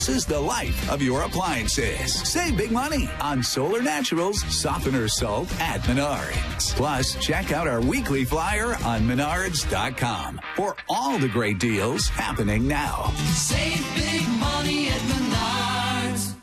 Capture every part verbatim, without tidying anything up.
is the life of your appliances. Save big money on Solar Naturals Softener Salt at Menards. Plus, check out our weekly flyer on menards dot com for all the great deals happening now. Save big money at Menards.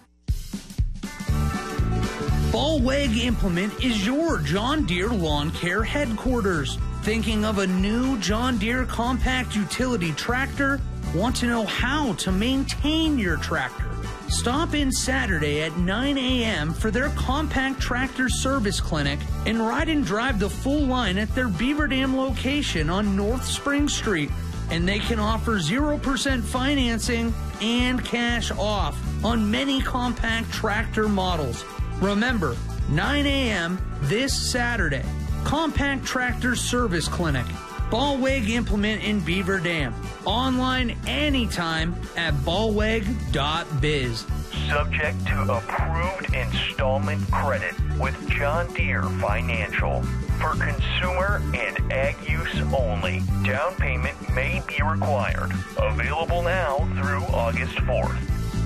Ballweg Implement is your John Deere lawn care headquarters. Thinking of a new John Deere compact utility tractor? Want to know how to maintain your tractor? Stop in Saturday at nine a.m. for their compact tractor service clinic and ride and drive the full line at their Beaver Dam location on North Spring Street. And they can offer zero percent financing and cash off on many compact tractor models. Remember, nine a.m. this Saturday. Compact Tractor Service Clinic. Ballweg Implement in Beaver Dam. Online anytime at ballweg dot biz. Subject to approved installment credit with John Deere Financial. For consumer and ag use only. Down payment may be required. Available now through August fourth.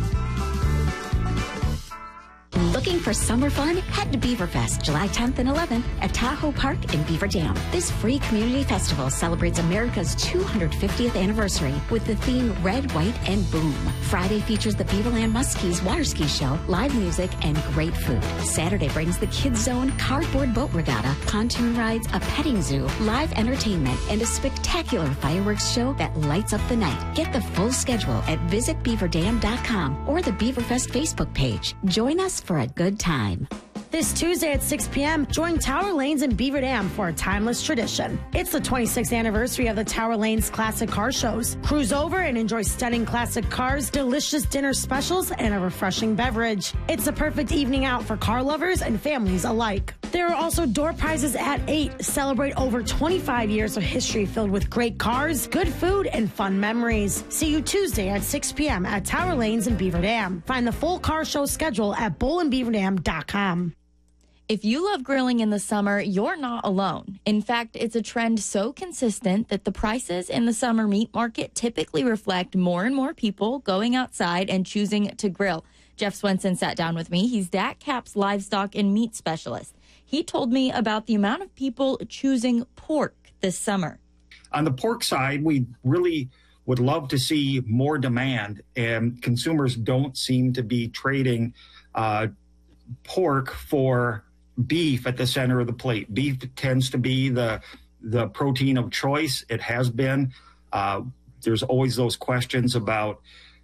Looking for summer fun? Head to Beaverfest July tenth and eleventh at Tahoe Park in Beaver Dam. This free community festival celebrates America's two hundred fiftieth anniversary with the theme Red, White, and Boom. Friday features the Beaverland Muskies water ski show, live music, and great food. Saturday brings the Kids Zone cardboard boat regatta, pontoon rides, a petting zoo, live entertainment, and a spectacular fireworks show that lights up the night. Get the full schedule at visit beaver dam dot com or the Beaverfest Facebook page. Join us for a good time. This Tuesday at six p.m., join Tower Lanes in Beaver Dam for a timeless tradition. It's the twenty-sixth anniversary of the Tower Lanes Classic Car Shows. Cruise over and enjoy stunning classic cars, delicious dinner specials, and a refreshing beverage. It's the perfect evening out for car lovers and families alike. There are also door prizes at eight. Celebrate over twenty-five years of history filled with great cars, good food, and fun memories. See you Tuesday at six p.m. at Tower Lanes in Beaver Dam. Find the full car show schedule at bull and beaver dam dot com. If you love grilling in the summer, you're not alone. In fact, it's a trend so consistent that the prices in the summer meat market typically reflect more and more people going outside and choosing to grill. Jeff Swenson sat down with me. He's D A C Cap's livestock and meat specialist. He told me about the amount of people choosing pork this summer. On the pork side, we really would love to see more demand, and consumers don't seem to be trading uh, pork for beef at the center of the plate. Beef tends to be the the protein of choice. It has been. Uh, there's always those questions about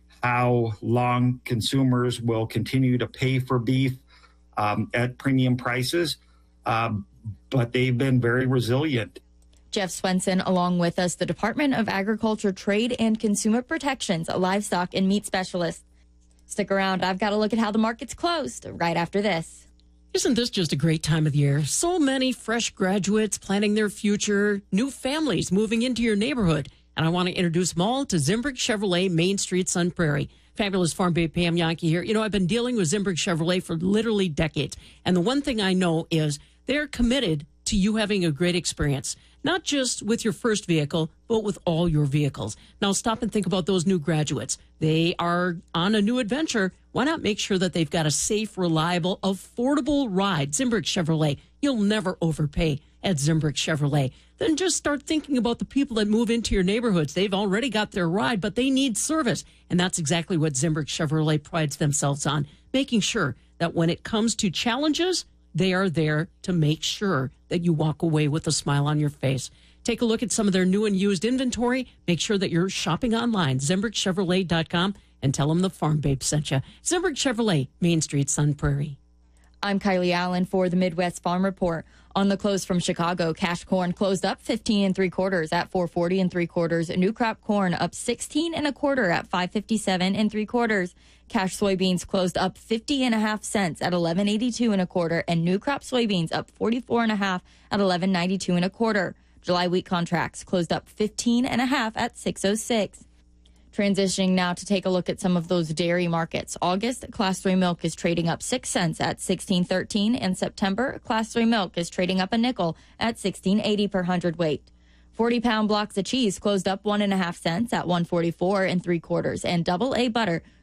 how long consumers will continue to pay for beef um, at premium prices, um, but they've been very resilient. Jeff Swenson, along with us, the Department of Agriculture, Trade, and Consumer Protection's livestock and meat specialist. Stick around. I've got to look at how the market's closed right after this. Isn't this just a great time of year? So many fresh graduates planning their future, new families moving into your neighborhood. And I want to introduce them all to Zimbrick Chevrolet, Main Street, Sun Prairie. Fabulous Farm Babe Pam Yankee here. You know, I've been dealing with Zimbrick Chevrolet for literally decades. And the one thing I know is they're committed to you having a great experience, not just with your first vehicle, but with all your vehicles. Now, stop and think about those new graduates. They are on a new adventure. Why not make sure that they've got a safe, reliable, affordable ride? Zimbrick Chevrolet. You'll never overpay at Zimbrick Chevrolet. Then just start thinking about the people that move into your neighborhoods. They've already got their ride, but they need service. And that's exactly what Zimbrick Chevrolet prides themselves on, making sure that when it comes to challenges, they are there to make sure that you walk away with a smile on your face. Take a look at some of their new and used inventory. Make sure that you're shopping online, zimbrick chevrolet dot com, and tell them the Farm Babe sent you. Zimbrick Chevrolet, Main Street, Sun Prairie. I'm Kylie Allen for the Midwest Farm Report. On the close from Chicago, cash corn closed up fifteen and three quarters at four forty and three quarters. New crop corn up sixteen and a quarter at five fifty-seven and three quarters. Cash soybeans closed up fifty and a half cents at eleven eighty-two and a quarter, and new crop soybeans up forty-four and a half at eleven ninety-two and a quarter. July wheat contracts closed up fifteen and a half at six oh six. Transitioning now to take a look at some of those dairy markets. August, Class three milk is trading up six cents at sixteen thirteen, and September, Class three milk is trading up a nickel at sixteen eighty per hundredweight. forty-pound blocks of cheese closed up one and a half cents at one forty-four and three quarters, and double A butter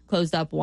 closed up